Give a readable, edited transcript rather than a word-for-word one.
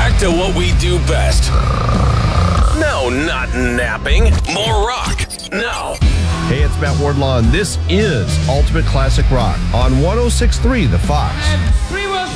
back to what we do best. No, not napping. More rock. Now. Hey, it's Matt Wardlaw, and this is Ultimate Classic Rock on 106.3 The Fox.